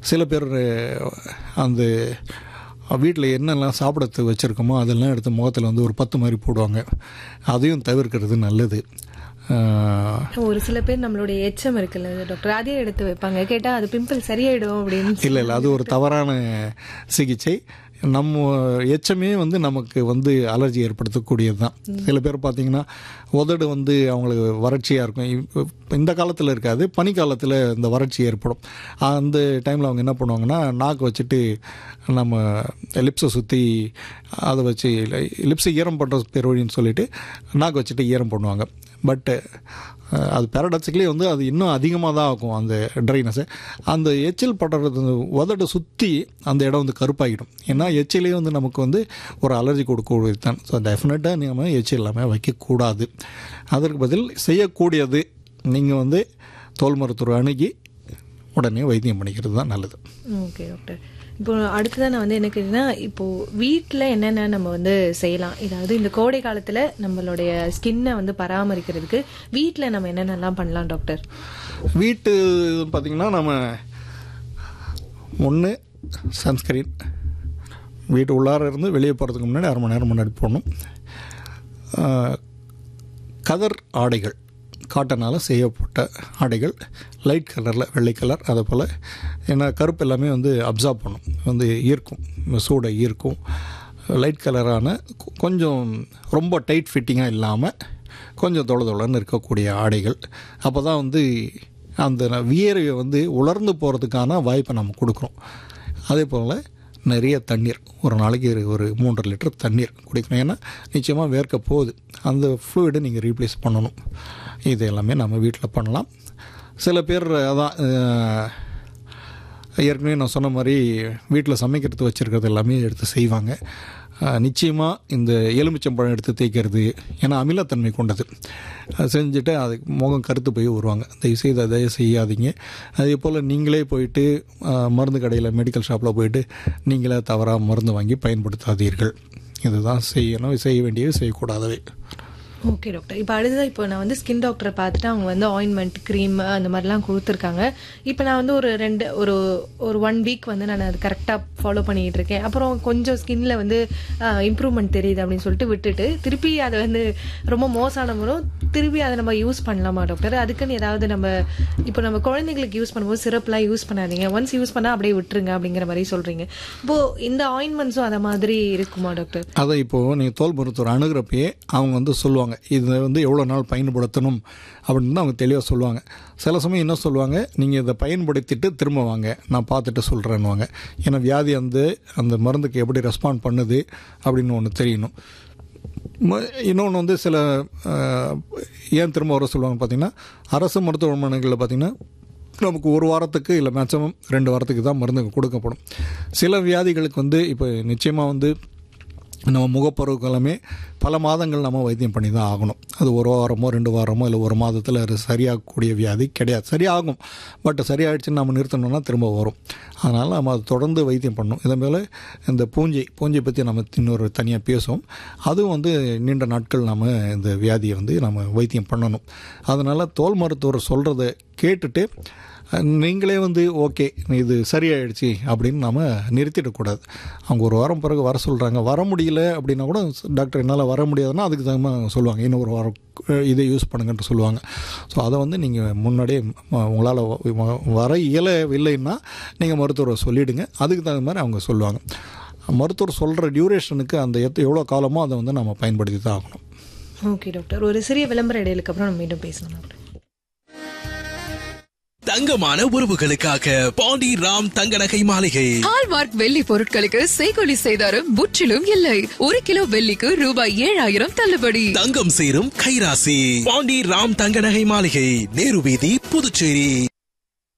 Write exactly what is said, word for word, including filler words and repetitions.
சில பேர் அந்த வீட்டில் என்னெல்லாம் சாப்பிட வச்சுருக்கோமோ அதெல்லாம் எடுத்து முகத்தில் வந்து ஒரு பத்து மாதிரி போடுவாங்க. அதையும் தவிர்க்கிறது நல்லது. ஒரு சில பேர் நம்மளுடைய எச்சம் இருக்குல்ல டாக்டர், அதே எடுத்து வைப்பாங்க. கேட்டால் அது பிம்பிள் சரியாயிடும் அப்படின்னு. இல்லை இல்லை, அது ஒரு தவறான சிகிச்சை. நம்ம எச்சமே வந்து நமக்கு வந்து அலர்ஜி ஏற்படுத்தக்கூடியது தான். சில பேர் பார்த்திங்கன்னா உதடு வந்து அவங்களுக்கு வறட்சியாக இருக்கும். இந்த காலத்தில் இருக்காது, பனிக்காலத்தில் இந்த வறட்சி ஏற்படும். அந்த டைமில் அவங்க என்ன பண்ணுவாங்கன்னா நாக்கு வச்சுட்டு நம்ம லிப்ஸை சுற்றி அதை வச்சு லிப்ஸை ஈரம் பண்ணுற பேர் வழின்னு சொல்லிவிட்டு நாக்கு வச்சுட்டு ஈரம் பண்ணுவாங்க. பட்டு அது பேரடாக்சிக்கலி வந்து அது இன்னும் அதிகமாக தான் ஆகும் அந்த ட்ரைனஸை. அந்த எச்சில் படுறது உதட்டை சுற்றி அந்த இடம் வந்து கருப்பாகிடும். ஏன்னா எச்சிலே வந்து நமக்கு வந்து ஒரு அலர்ஜி கொடுக்கக்கூடியது தான். ஸோ டெஃபினட்டாக நீங்கள் எச்சில் எல்லாமே வைக்கக்கூடாது. அதற்கு பதில் செய்யக்கூடியது நீங்கள் வந்து தோல் மருத்துவர் அணுகி உடனே வைத்தியம் பண்ணிக்கிறது தான் நல்லது. ஓகே டாக்டர், இப்போ அடுத்ததான் நான் வந்து என்ன கேட்டீங்கன்னா, இப்போ வீட்டில் என்னென்ன நம்ம வந்து செய்யலாம், இதாவது இந்த கோடை காலத்தில் நம்மளுடைய ஸ்கின்னை வந்து பராமரிக்கிறதுக்கு வீட்டில் நம்ம என்னென்னலாம் பண்ணலாம் டாக்டர்? வீட்டு பார்த்திங்கன்னா நம்ம ஒன்று சன்ஸ்கிரீன் வீட்டு உள்ளார இருந்து வெளியே போகிறதுக்கு முன்னாடி அரை மணி நேரம் முன்னாடி போடணும். கதர் ஆடைகள், காட்டனால் செய்யப்பட்ட ஆடைகள், லைட் கலரில் வெள்ளை கலர், அதே போல் ஏன்னா கருப்பு எல்லாமே வந்து அப்சார்ப் பண்ணும், வந்து ஈர்க்கும், சூடை ஈர்க்கும். லைட் கலரான கொஞ்சம் ரொம்ப டைட் ஃபிட்டிங்காக இல்லாமல் கொஞ்சம் தொலை தொலைன்னு இருக்கக்கூடிய ஆடைகள். அப்போ தான் வந்து அந்த வியர்வை வந்து உலர்ந்து போகிறதுக்கான வாய்ப்பை நம்ம கொடுக்குறோம். அதே போல் நிறைய தண்ணீர், ஒரு நாளைக்கு ஒரு மூன்றரை லிட்டர் தண்ணீர் குடிக்கணும். ஏன்னா நிச்சயமாக வேர்க்க போகுது, அந்த ஃப்ளூயிடை நீங்கள் ரீப்ளேஸ் பண்ணணும். இது எல்லாமே நம்ம வீட்டில் பண்ணலாம். சில பேர் அதான் ஏற்கனவே நான் சொன்ன மாதிரி வீட்டில் சமைக்கிறது வச்சுருக்கிறது எல்லாமே எடுத்து செய்வாங்க. நிச்சயமாக இந்த எலுமிச்சம்பழம் எடுத்து தேய்க்கிறது, ஏன்னா அமிலத்தன்மை கொண்டது, செஞ்சுட்டு அது முகம் கருத்து போய் வருவாங்க. தயவுசெய்து அதை செய்யாதீங்க. அதே போல் நீங்களே போயிட்டு மருந்து கடையில் மெடிக்கல் ஷாப்பில் போயிட்டு நீங்களே தவறாக மருந்து வாங்கி பயன்படுத்தாதீர்கள். இதுதான் செய்யணும், செய்ய வேண்டியது செய்யக்கூடாதவை. ஓகே டாக்டர், இப்போ அடுத்ததாக இப்போ நான் வந்து ஸ்கின் டாக்டரை பார்த்துட்டு அவங்க வந்து ஆயின்மெண்ட், க்ரீம் அந்த மாதிரிலாம் கொடுத்துருக்காங்க. இப்போ நான் வந்து ஒரு ரெண்டு ஒரு ஒரு ஒன் வீக் வந்து நான் அது கரெக்டாக ஃபாலோ பண்ணிகிட்டு இருக்கேன். அப்புறம் கொஞ்சம் ஸ்கின்ல வந்து இம்ப்ரூவ்மெண்ட் தெரியுது அப்படின்னு சொல்லிட்டு விட்டுட்டு திருப்பி அதை வந்து ரொம்ப மோசமான முறம் திருப்பி அதை நம்ம யூஸ் பண்ணலாமா டாக்டர்? அதுக்குன்னு ஏதாவது நம்ம இப்போ நம்ம குழந்தைங்களுக்கு யூஸ் பண்ணும்போது சிரப்லாம் யூஸ் பண்ணாதீங்க, ஒன்ஸ் யூஸ் பண்ணால் அப்படியே விட்டுருங்க அப்படிங்கிற மாதிரி சொல்கிறீங்க. இப்போது இந்த ஆயின்மெண்ட்ஸும் அதை மாதிரி இருக்குமா டாக்டர்? அதை இப்போது நீங்கள் தோல் மருத்துவர் அணுகிறப்பயே அவங்க வந்து சொல்லுவாங்க இதை வந்து எவ்வளோ நாள் பயன்படுத்தணும் அப்படின்னு அவங்க தெளிவாக சொல்லுவாங்க. சில சமயம் என்ன சொல்லுவாங்க, நீங்கள் இதை பயன்படுத்திட்டு திரும்ப வாங்க, நான் பார்த்துட்டு சொல்கிறேன்னுவாங்க. ஏன்னா வியாதி வந்து அந்த மருந்துக்கு எப்படி ரெஸ்பாண்ட் பண்ணுது அப்படின்னு ஒன்று தெரியணும். இன்னொன்று வந்து சில ஏன் திரும்ப வர சொல்லுவாங்க பார்த்திங்கன்னா, அரசு மருத்துவமனைகளில் பார்த்திங்கன்னா நமக்கு ஒரு வாரத்துக்கு இல்லை மேக்ஸிமம் ரெண்டு வாரத்துக்கு தான் மருந்து கொடுக்கப்படும். சில வியாதிகளுக்கு வந்து இப்போ நிச்சயமாக வந்து நம்ம முகப்பருவுக்கு எல்லாமே பல மாதங்கள் நம்ம வைத்தியம் பண்ணி தான் ஆகணும். அது ஒரு வாரமோ ரெண்டு வாரமோ இல்லை ஒரு மாதத்தில் அது சரியாகக்கூடிய வியாதி கிடையாது. சரியாகும், பட் சரியாயிடுச்சுன்னு நம்ம நிறுத்தணும்னா திரும்ப வரும். அதனால் நம்ம அதை தொடர்ந்து வைத்தியம் பண்ணணும். இதே போல் இந்த பூஞ்சை பூஞ்சை பற்றி நம்ம இன்னொரு தனியாக பேசுவோம். அதுவும் வந்து நீண்ட நாட்கள் நம்ம இந்த வியாதியை வந்து நம்ம வைத்தியம் பண்ணணும். அதனால் தோல் மருத்துவர் சொல்கிறத கேட்டுட்டு நீங்களே வந்து ஓகே இது சரியாயிடுச்சு அப்படின்னு நாம் நிறுத்திடக்கூடாது. அவங்க ஒரு வாரம் பிறகு வர சொல்கிறாங்க, வர முடியல அப்படின்னா கூட டாக்டர் என்னால் வர முடியாதுன்னா அதுக்கு தகுந்த சொல்லுவாங்க, இன்னும் ஒரு வாரம் இதை யூஸ் பண்ணுங்கன்ட்டு சொல்லுவாங்க. ஸோ அதை வந்து நீங்கள் முன்னாடியே உங்களால் வர இயலவில்லைன்னா நீங்கள் மருத்துவரை சொல்லிவிடுங்க, அதுக்கு தகுந்த மாதிரி அவங்க சொல்லுவாங்க. மருத்துவர் சொல்கிற டியூரேஷனுக்கு அந்த எத்த எவ்வளோ காலமோ அதை வந்து நம்ம பயன்படுத்தி தான் ஆகணும். ஓகே டாக்டர், ஒரு சிறிய விளம்பர இடையிலுக்கு அப்புறம் நம்ம மீண்டும் பேசணும் டாக்டர். தங்கமான உறவுகளுக்காக பாண்டி ராம் தங்க நகை மாளிகை. ஹால்மார்க் வெள்ளி பொருட்களுக்கு செய்கூலி செய்தாரும் முற்றிலும் இல்லை. ஒரு கிலோ வெள்ளிக்கு ரூபாய் ஏழாயிரம் தள்ளுபடி. தங்கம் சேரும் கைராசி பாண்டி ராம் தங்க நகை மாளிகை, நேரு வீதி, புதுச்சேரி.